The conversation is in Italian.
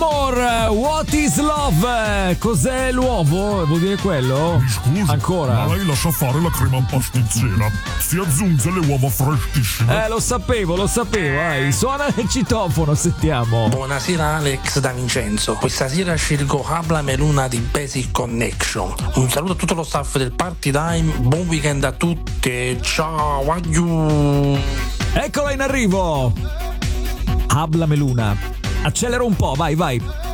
What is love? Cos'è l'uovo? Vuol dire quello? Mi scusi, ancora? ma lei lascia fare la crema pasticcera. Si aggiunge le uova freschissime. Lo sapevo, suona il citofono, sentiamo. Buonasera Alex da Vincenzo. Questa sera scelgo Habla Meluna di Basic Connection. Un saluto a tutto lo staff del Party Time, buon weekend a tutti, ciao, adieu. Eccola in arrivo. Habla Meluna. Accelera un po', vai.